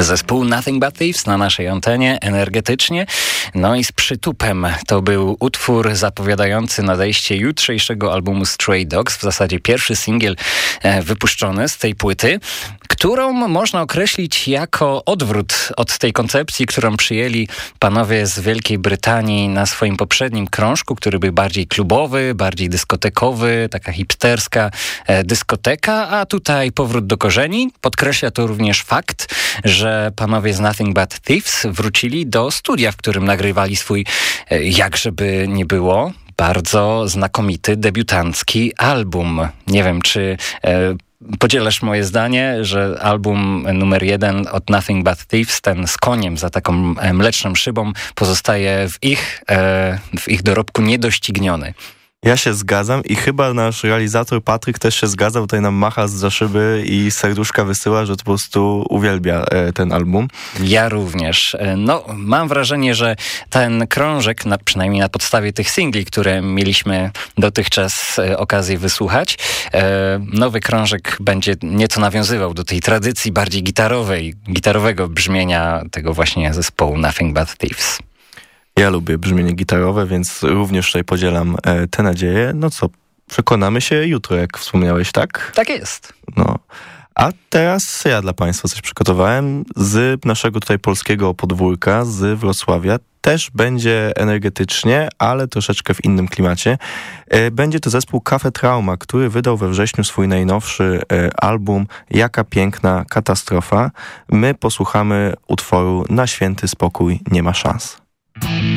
Zespół Nothing But Thieves na naszej antenie, energetycznie, no i z przytupem. To był utwór zapowiadający nadejście jutrzejszego albumu Stray Dogs, w zasadzie pierwszy singiel wypuszczony z tej płyty, którą można określić jako odwrót od tej koncepcji, którą przyjęli panowie z Wielkiej Brytanii na swoim poprzednim krążku, który był bardziej klubowy, bardziej dyskotekowy, taka hipsterska dyskoteka, a tutaj powrót do korzeni. Podkreśla to również fakt, że panowie z Nothing But Thieves wrócili do studia, w którym nagrywali swój, jakżeby nie było, bardzo znakomity, debiutancki album. Nie wiem, czy podzielasz moje zdanie, że album numer 1 od Nothing But Thieves, ten z koniem za taką mleczną szybą, pozostaje w ich dorobku niedościgniony. Ja się zgadzam i chyba nasz realizator Patryk też się zgadza, tutaj nam macha zza szyby i serduszka wysyła, że to po prostu uwielbia ten album. Ja również. No, mam wrażenie, że ten krążek, przynajmniej na podstawie tych singli, które mieliśmy dotychczas okazję wysłuchać, nowy krążek będzie nieco nawiązywał do tej tradycji bardziej gitarowego brzmienia tego właśnie zespołu Nothing But Thieves. Ja lubię brzmienie gitarowe, więc również tutaj podzielam te nadzieje. No co, przekonamy się jutro, jak wspomniałeś, tak? Tak jest. No. A teraz ja dla Państwa coś przygotowałem z naszego tutaj polskiego podwórka, z Wrocławia. Też będzie energetycznie, ale troszeczkę w innym klimacie. Będzie to zespół Cafe Trauma, który wydał we wrześniu swój najnowszy album Jaka piękna katastrofa. My posłuchamy utworu Na święty spokój nie ma szans.